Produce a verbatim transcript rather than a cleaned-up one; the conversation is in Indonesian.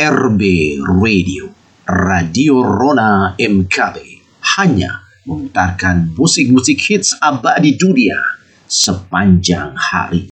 R B Radio, Radio Rona M K B, hanya memutarkan musik-musik hits abadi dunia sepanjang hari.